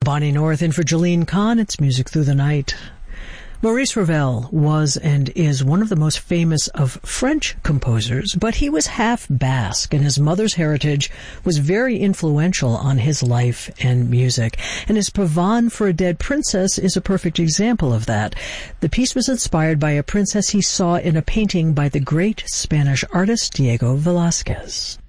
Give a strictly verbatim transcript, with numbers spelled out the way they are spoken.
Bonnie North in for Jolene Kahn. It's Music Through the Night. Maurice Ravel was and is one of the most famous of French composers, but he was half Basque, and his mother's heritage was very influential on his life and music. And his Pavane for a Dead Princess is a perfect example of that. The piece was inspired by a princess he saw in a painting by the great Spanish artist Diego Velázquez.